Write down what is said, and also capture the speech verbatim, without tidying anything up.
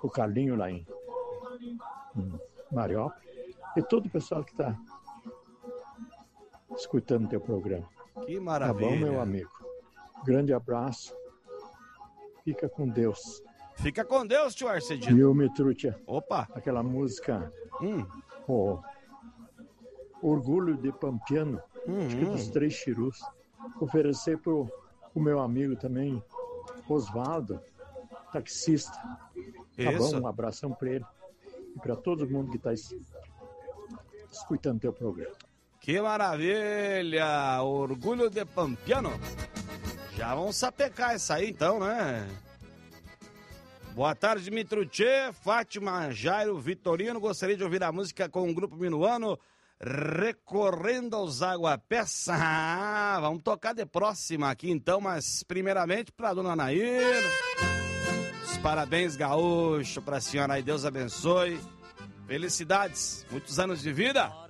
o Carlinho lá em, em Mariópolis, e todo o pessoal que está escutando o teu programa. Que maravilha. Tá bom, meu amigo? Grande abraço. Fica com Deus. Fica com Deus, tio Arcedino. E o Mitrutia. Opa. Aquela música. Hum. Oh, Orgulho de Pampiano. Hum, acho que hum. dos Três Chirus. Oferecer pro o meu amigo também, Osvaldo, taxista. Tá Isso. bom? Um abração para ele. E para todo mundo que está escutando teu programa. Que maravilha! Orgulho de Pampiano. Já vamos sapecar essa aí então, né? Boa tarde, Mitrucê, Fátima, Jairo, Vitorino. Gostaria de ouvir a música com o Grupo Minuano, Recorrendo aos Aguapeça. Ah, vamos tocar de próxima aqui então, mas primeiramente para dona Nair. Os parabéns, gaúcho, para a senhora aí, Deus abençoe. Felicidades, muitos anos de vida.